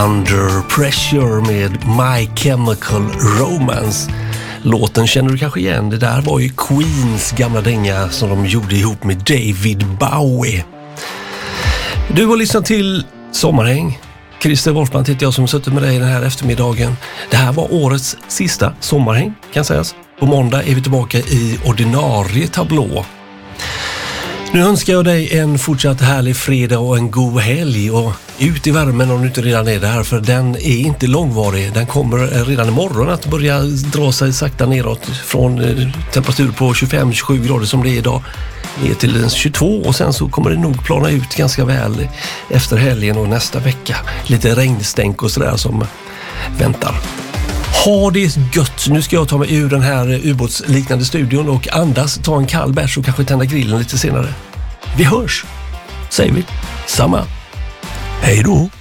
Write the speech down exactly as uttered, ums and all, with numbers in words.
Under Pressure med My Chemical Romance. Låten känner du kanske igen. Det där var ju Queens gamla dänga som de gjorde ihop med David Bowie. Du har lyssnat till Sommarhäng. Christer Wolfman heter jag som suttit med dig den här eftermiddagen. Det här var årets sista sommarhäng kan sägas. På måndag är vi tillbaka i ordinarie tablå. Nu önskar jag dig en fortsatt härlig fredag och en god helg och ut i värmen om du inte redan är där, för den är inte långvarig. Den kommer redan imorgon att börja dra sig sakta neråt från temperatur på tjugofem till tjugosju grader som det är idag ner till tjugotvå, och sen så kommer det nog plana ut ganska väl efter helgen och nästa vecka. Lite regnstänk och sådär som väntar. Ha det gött. Nu ska jag ta mig ur den här ubåtsliknande studion och andas, ta en kall bärs och kanske tända grillen lite senare. Vi hörs, säger vi. Samma. Hej då.